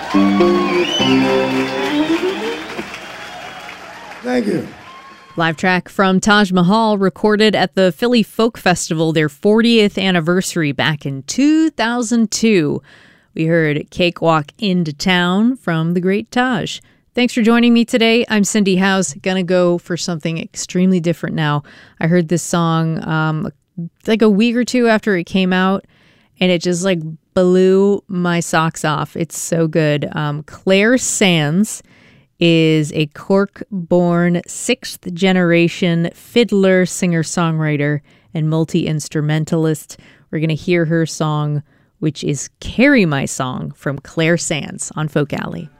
Thank you. Live track from Taj Mahal, recorded at the Philly Folk Festival, their 40th anniversary back in 2002. We heard Cakewalk Into Town from the great Taj. Thanks for joining me today. I'm Cindy House. Gonna go for something extremely different now. I heard this song like a week or two after it came out, and it just like blew my socks off. It's so good. Claire Sands is a Cork-born sixth-generation fiddler, singer-songwriter, and multi-instrumentalist. We're going to hear her song, which is Carry My Song from Claire Sands on Folk Alley.